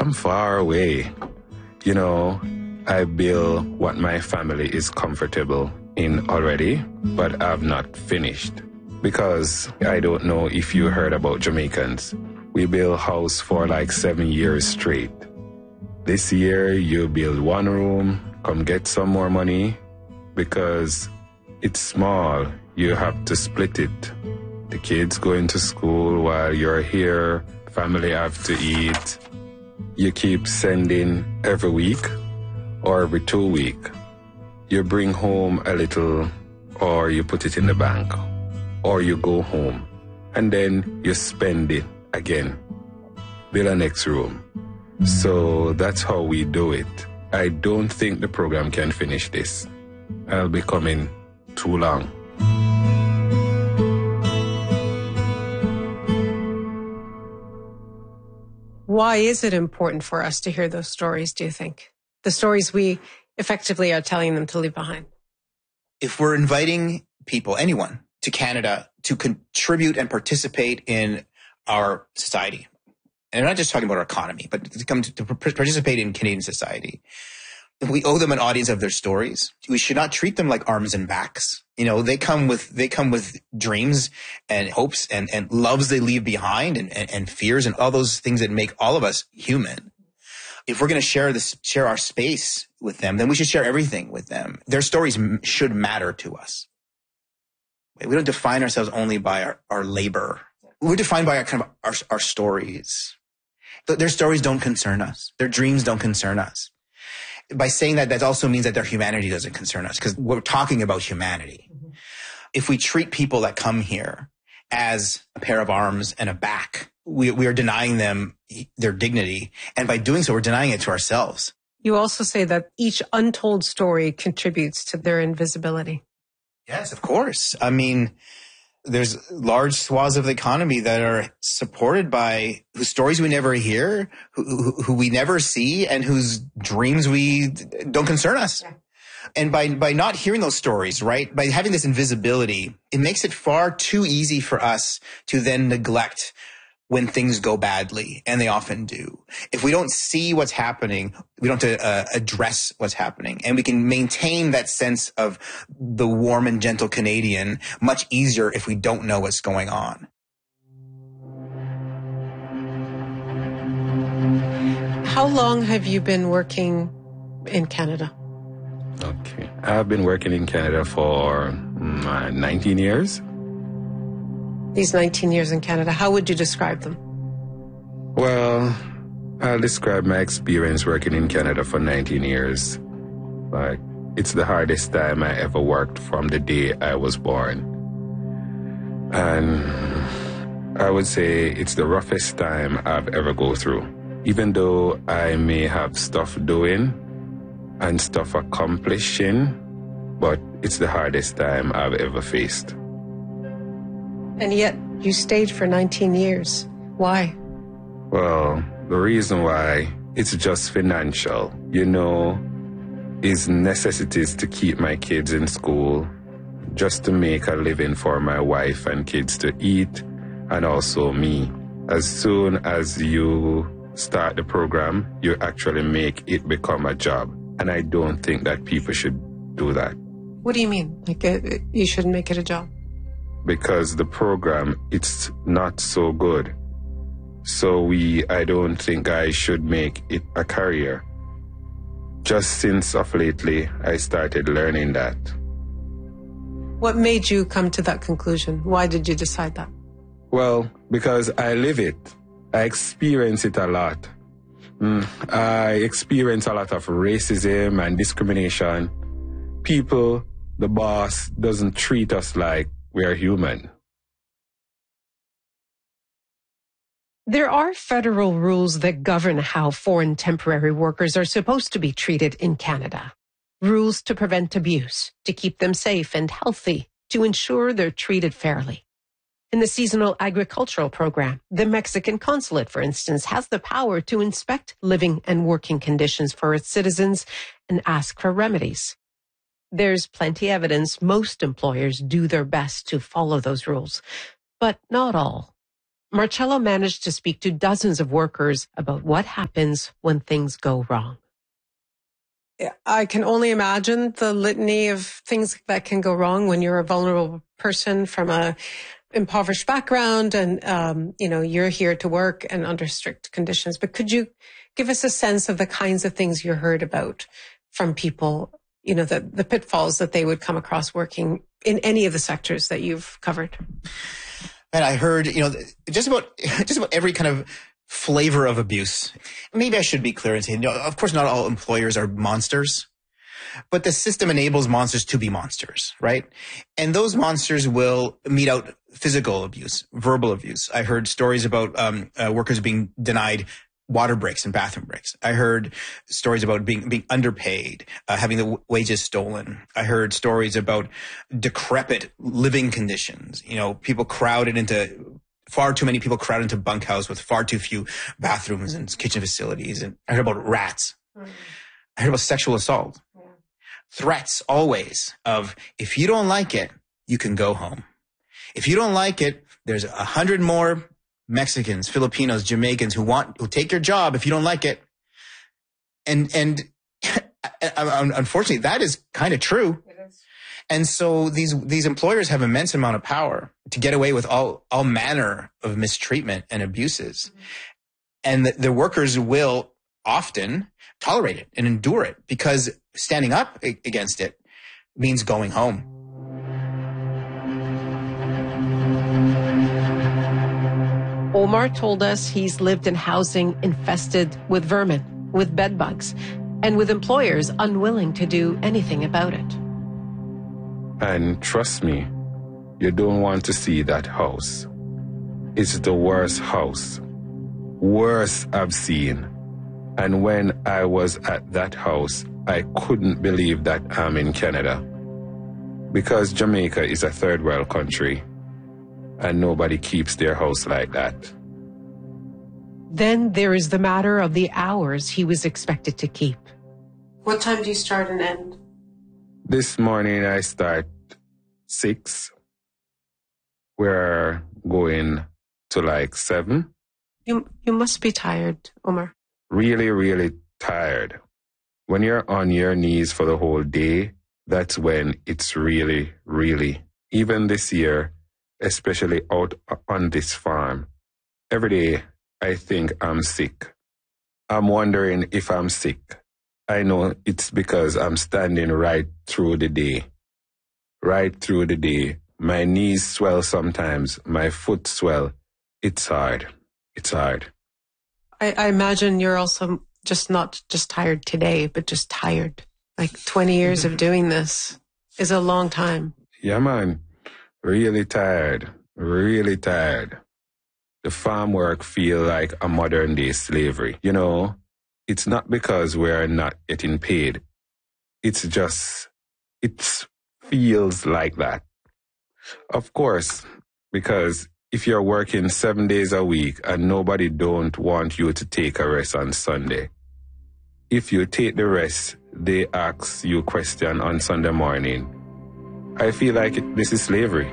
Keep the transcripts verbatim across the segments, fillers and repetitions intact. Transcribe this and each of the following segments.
I'm far away. You know, I build what my family is comfortable in already, but I've not finished. Because I don't know if you heard about Jamaicans. We build house for like seven years straight. This year, you build one room, come get some more money, because it's small. You have to split it. The kids going to school while you're here, family have to eat. You keep sending every week or every two weeks. You bring home a little, or you put it in the bank, or you go home, and then you spend it again. Build a next room. So that's how we do it. I don't think the program can finish this. I'll be coming too long. Why is it important for us to hear those stories, do you think? The stories we effectively are telling them to leave behind. If we're inviting people, anyone, to Canada to contribute and participate in our society, and I'm not just talking about our economy, but to come to, to participate in Canadian society, if we owe them an audience of their stories, we should not treat them like arms and backs. You know, they come with, they come with dreams and hopes and, and loves they leave behind and, and, and fears and all those things that make all of us human. If we're going to share this, share our space with them, then we should share everything with them. Their stories m- should matter to us. We don't define ourselves only by our, our labor. We're defined by our kind of our, our stories. Their stories don't concern us. Their dreams don't concern us. By saying that, that also means that their humanity doesn't concern us, because we're talking about humanity. Mm-hmm. If we treat people that come here as a pair of arms and a back, we, we are denying them their dignity. And by doing so, we're denying it to ourselves. You also say that each untold story contributes to their invisibility. Yes, of course. I mean, there's large swaths of the economy that are supported by whose stories we never hear, who, who, who we never see, and whose dreams we don't concern us. Yeah. And by, by not hearing those stories, right, by having this invisibility, it makes it far too easy for us to then neglect when things go badly, and they often do. If we don't see what's happening, we don't have to uh, address what's happening. And we can maintain that sense of the warm and gentle Canadian much easier if we don't know what's going on. How long have you been working in Canada? Okay. I've been working in Canada for uh, nineteen years. These nineteen years in Canada, how would you describe them? Well, I'll describe my experience working in Canada for nineteen years. Like, it's the hardest time I ever worked from the day I was born. And I would say it's the roughest time I've ever go through. Even though I may have stuff doing and stuff accomplishing, but it's the hardest time I've ever faced. And yet you stayed for nineteen years. Why? Well, the reason why, it's just financial. You know, it's necessities to keep my kids in school, just to make a living for my wife and kids to eat, and also me. As soon as you start the program, you actually make it become a job. And I don't think that people should do that. What do you mean? Like, uh, you shouldn't make it a job? Because the program, it's not so good. So we, I don't think I should make it a career. Just since of lately, I started learning that. What made you come to that conclusion? Why did you decide that? Well, because I live it. I experience it a lot. Mm, I experience a lot of racism and discrimination. People, the boss, doesn't treat us like we are human. There are federal rules that govern how foreign temporary workers are supposed to be treated in Canada. Rules to prevent abuse, to keep them safe and healthy, to ensure they're treated fairly. In the seasonal agricultural program, the Mexican consulate, for instance, has the power to inspect living and working conditions for its citizens and ask for remedies. There's plenty of evidence most employers do their best to follow those rules, but not all. Marcello managed to speak to dozens of workers about what happens when things go wrong. I can only imagine the litany of things that can go wrong when you're a vulnerable person from a impoverished background and, um, you know, you're here to work and under strict conditions. But could you give us a sense of the kinds of things you heard about from people, you know, the, the pitfalls that they would come across working in any of the sectors that you've covered? And I heard, you know, just about, just about every kind of flavor of abuse. Maybe I should be clear and say, you know, of course, not all employers are monsters, but the system enables monsters to be monsters, right? And those monsters will mete out physical abuse, verbal abuse. I heard stories about um, uh, workers being denied water breaks and bathroom breaks. I heard stories about being being underpaid, uh, having the w- wages stolen. I heard stories about decrepit living conditions. You know, people crowded into far too many people crowded into bunkhouse with far too few bathrooms and kitchen facilities. And I heard about rats. Mm-hmm. I heard about sexual assault. Yeah. Threats always of, if you don't like it, you can go home. If you don't like it, there's a hundred more Mexicans, Filipinos, Jamaicans who want, who take your job if you don't like it. And, and unfortunately, that is kind of true. And so these, these employers have immense amount of power to get away with all, all manner of mistreatment and abuses. Mm-hmm. And the, the workers will often tolerate it and endure it because standing up against it means going home. Omar told us he's lived in housing infested with vermin, with bed bugs, and with employers unwilling to do anything about it. And trust me, you don't want to see that house. It's the worst house. Worst I've seen. And when I was at that house, I couldn't believe that I'm in Canada. Because Jamaica is a third world country, and nobody keeps their house like that. Then there is the matter of the hours he was expected to keep. What time do you start and end? This morning I start six. We're going to like seven. You you must be tired, Omar. Really, really tired. When you're on your knees for the whole day, that's when it's really, really, even this year, especially out on this farm, every day I think I'm sick. I'm wondering if I'm sick. I know it's because I'm standing right through the day. Right through the day. My knees swell sometimes. My foot swell. It's hard. It's hard. I, I imagine you're also just not just tired today, but just tired. Like twenty years of doing this is a long time. Yeah, man. Really tired. Really tired. The farm work feel like a modern day slavery. You know, it's not because we're not getting paid. It's just, it feels like that. Of course, because if you're working seven days a week and nobody don't want you to take a rest on Sunday, if you take the rest, they ask you question on Sunday morning. I feel like it, this is slavery.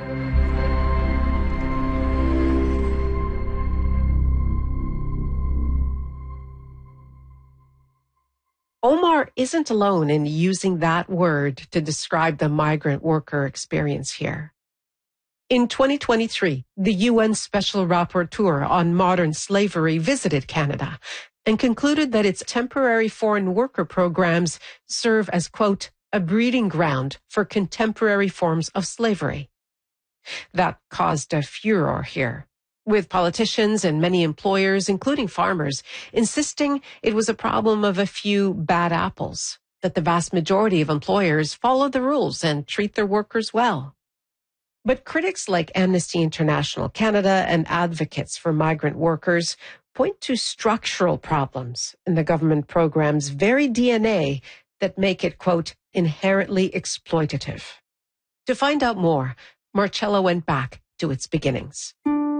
Omar isn't alone in using that word to describe the migrant worker experience here. In twenty twenty-three, the U N Special Rapporteur on Modern Slavery visited Canada and concluded that its temporary foreign worker programs serve as, quote, a breeding ground for contemporary forms of slavery. That caused a furor here, with politicians and many employers, including farmers, insisting it was a problem of a few bad apples, that the vast majority of employers follow the rules and treat their workers well. But critics like Amnesty International Canada and advocates for migrant workers point to structural problems in the government program's very D N A that make it, quote, inherently exploitative. To find out more, Marcello went back to its beginnings.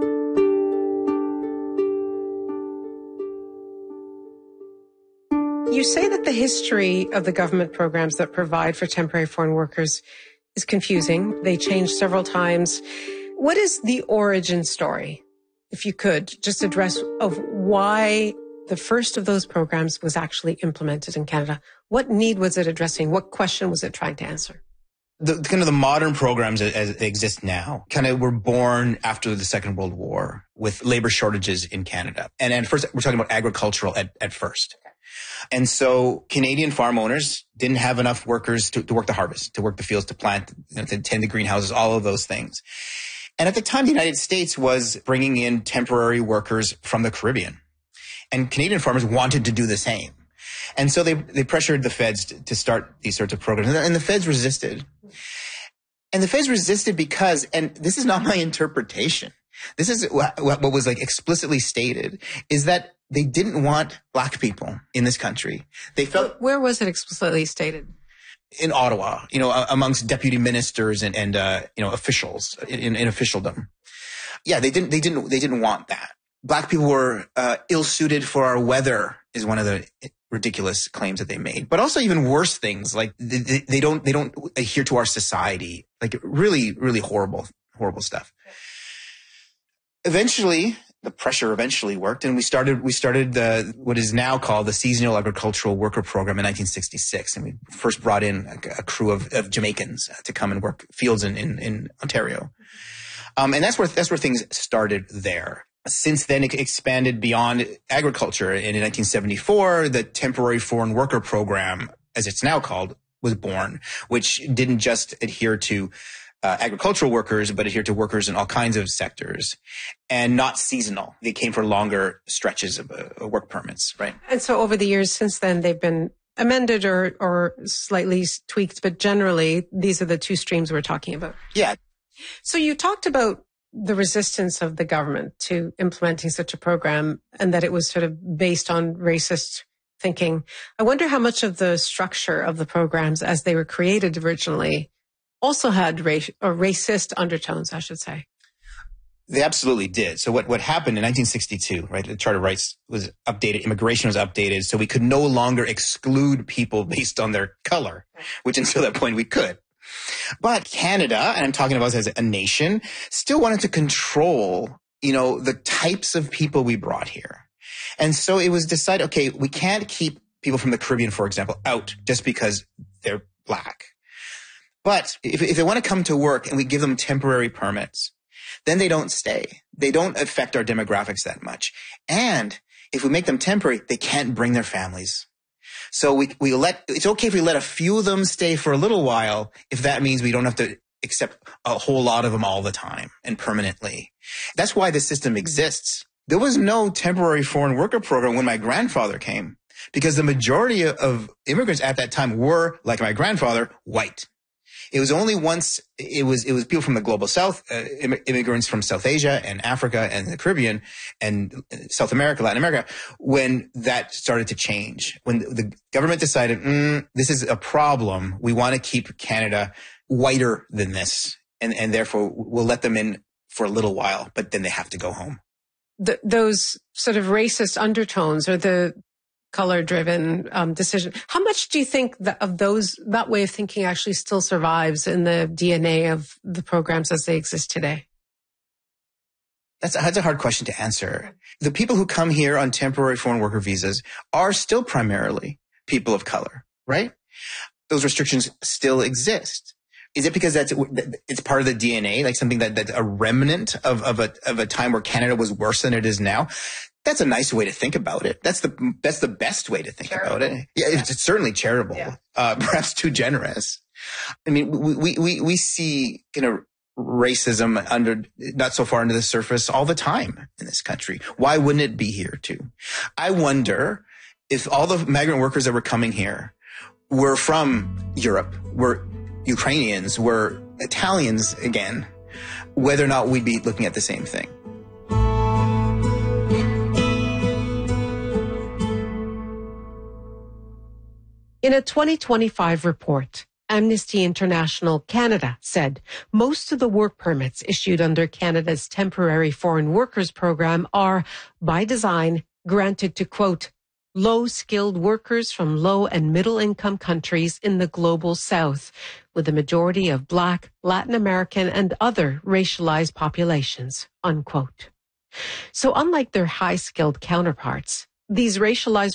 You say that the history of the government programs that provide for temporary foreign workers is confusing. They change several times. What is the origin story if you could, just address of why the first of those programs was actually implemented in Canada. What need was it addressing? What question was it trying to answer? The kind of the modern programs as they exist now kind of were born after the Second World War with labor shortages in Canada. And at first, we're talking about agricultural at, at first. And so Canadian farm owners didn't have enough workers to, to work the harvest, to work the fields, to plant, you know, to tend the greenhouses, all of those things. And at the time, the United States was bringing in temporary workers from the Caribbean. And Canadian farmers wanted to do the same. And so they, they pressured the feds to, to start these sorts of programs. And the feds resisted. And the feds resisted because, and this is not my interpretation, this is what, what was like explicitly stated, is that they didn't want black people in this country. They felt... Where was it explicitly stated? In Ottawa, you know, amongst deputy ministers and, and uh, you know, officials in, in officialdom. Yeah, they didn't, they didn't, they didn't want that. Black people were uh, ill-suited for our weather is one of the ridiculous claims that they made. But also even worse things, like they, they don't, they don't adhere to our society. Like really, really horrible, horrible stuff. Eventually, the pressure eventually worked, and we started, we started the, what is now called the Seasonal Agricultural Worker Program in nineteen sixty-six. And we first brought in a, a crew of, of Jamaicans to come and work fields in, in, in Ontario. Um, and that's where, that's where things started there. Since then, it expanded beyond agriculture. And in nineteen seventy-four, the Temporary Foreign Worker Program, as it's now called, was born, which didn't just adhere to uh, agricultural workers, but adhered to workers in all kinds of sectors, and not seasonal. They came for longer stretches of uh, work permits, right? And so over the years since then, they've been amended or, or slightly tweaked, but generally, these are the two streams we're talking about. Yeah. So you talked about the resistance of the government to implementing such a program and that it was sort of based on racist thinking. I wonder how much of the structure of the programs as they were created originally also had race or racist undertones, I should say. They absolutely did. So what, what happened in nineteen sixty-two, right? The Charter of Rights was updated. Immigration was updated. So we could no longer exclude people based on their color, which until that point we could. But Canada, and I'm talking about as a nation, still wanted to control, you know, the types of people we brought here. And so it was decided, okay, we can't keep people from the Caribbean, for example, out just because they're black. But if, if they want to come to work and we give them temporary permits, then they don't stay. They don't affect our demographics that much. And if we make them temporary, they can't bring their families. So we, we let, it's okay if we let a few of them stay for a little while, if that means we don't have to accept a whole lot of them all the time and permanently. That's why the system exists. There was no temporary foreign worker program when my grandfather came, because the majority of immigrants at that time were, like my grandfather, white. It was only once it was, it was people from the global South, uh, immigrants from South Asia and Africa and the Caribbean and South America, Latin America, when that started to change. When the government decided, mm, this is a problem. We want to keep Canada whiter than this. And, and therefore we'll let them in for a little while, but then they have to go home. The, those sort of racist undertones or the color-driven um, decision. How much do you think that of those, that way of thinking actually still survives in the D N A of the programs as they exist today? That's a, that's a hard question to answer. The people who come here on temporary foreign worker visas are still primarily people of color, right? Those restrictions still exist. Is it because that's it's part of the D N A, like something that that's a remnant of of a of a time where Canada was worse than it is now? That's a nice way to think about it. That's the that's the best way to think charitable. about it. Yeah, it's, it's certainly charitable, yeah. uh, perhaps too generous. I mean, we we we, we see you know racism under not so far under the surface all the time in this country. Why wouldn't it be here too? I wonder if all the migrant workers that were coming here were from Europe, were Ukrainians, were Italians again, whether or not we'd be looking at the same thing. In a twenty twenty-five report, Amnesty International Canada said most of the work permits issued under Canada's Temporary Foreign Workers Program are, by design, granted to, quote, low-skilled workers from low and middle-income countries in the global South, with a majority of Black, Latin American, and other racialized populations, unquote. So unlike their high-skilled counterparts, these racialized